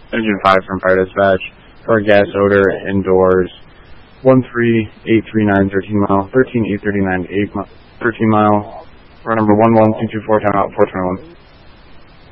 Engine 5 from Fire Dispatch. Car gas odor indoors. 13839 13 mile. 13839 13 mile. Car number 11224, timeout 421.